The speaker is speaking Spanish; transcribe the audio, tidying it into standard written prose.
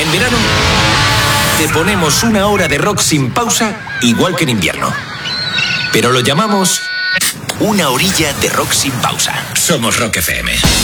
En verano, te ponemos una hora de rock sin pausa, igual que en invierno. Pero lo llamamos una horilla de rock sin pausa. Somos Rock FM.